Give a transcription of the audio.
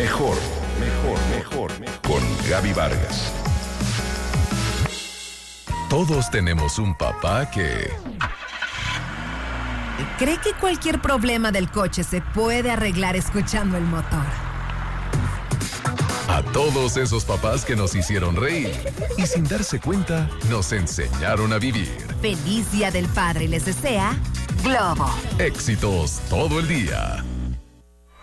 Mejor con Gaby Vargas. Todos tenemos un papá que cree que cualquier problema del coche se puede arreglar escuchando el motor. A todos esos papás que nos hicieron reír y sin darse cuenta nos enseñaron a vivir. Feliz Día del Padre les desea Globo. Éxitos todo el día.